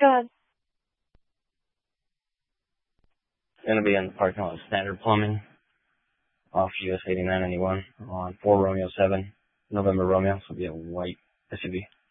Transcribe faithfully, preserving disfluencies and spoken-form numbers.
Go ahead. Going to be in the parking lot of Standard Plumbing off U S eighty-nine ninety-one on four Romeo seven, November Romeo, so it'll be a white S U V.